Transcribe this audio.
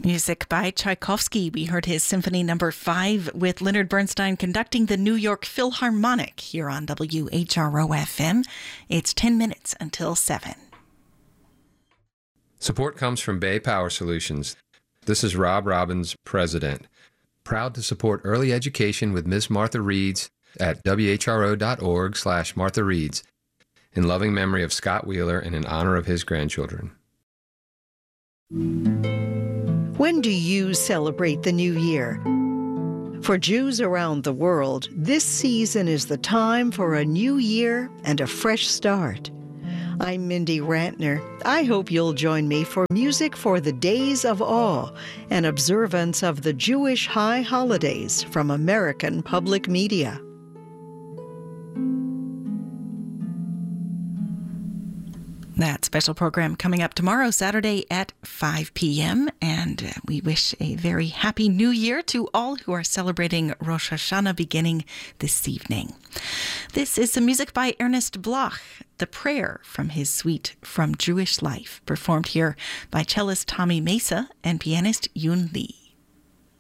Music by Tchaikovsky. We heard his Symphony No. 5 with Leonard Bernstein conducting the New York Philharmonic here on WHRO-FM. It's 10 minutes until 7. Support comes from Bay Power Solutions. This is Rob Robbins, President. Proud to support early education with Ms. Martha Reeds at whro.org/Martha Reeds in loving memory of Scott Wheeler and in honor of his grandchildren. When do you celebrate the New Year? For Jews around the world, this season is the time for a new year and a fresh start. I'm Mindy Rantner. I hope you'll join me for Music for the Days of Awe, an observance of the Jewish high holidays from American Public Media. That special program coming up tomorrow, Saturday at 5 p.m. And we wish a very happy new year to all who are celebrating Rosh Hashanah beginning this evening. This is some music by Ernest Bloch, The Prayer from his suite From Jewish Life, performed here by cellist Tommy Mesa and pianist Yoon Lee.